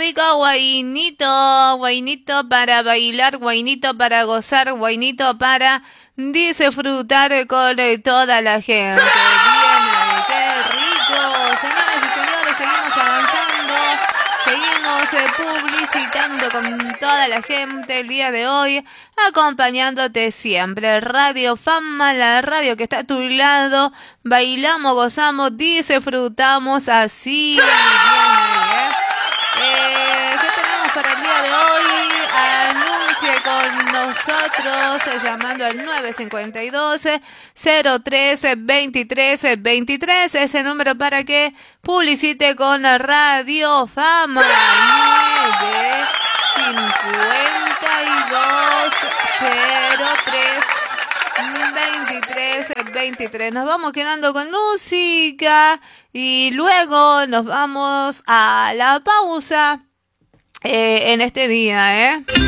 rico, guainito, guainito para bailar, guainito para gozar, guainito para disfrutar con toda la gente. Bien, qué rico. Señoras y señores, seguimos avanzando, seguimos publicitando con toda la gente el día de hoy, acompañándote siempre. Radio Fama, la radio que está a tu lado. Bailamos, gozamos, disfrutamos así. Bien, ¿qué tenemos para el día de hoy? Anuncie con nosotros llamando al 952-03-23-23, ese número para que publicite con Radio Fama. 952-03-23-23. Nos vamos quedando con música y luego nos vamos a la pausa en este día,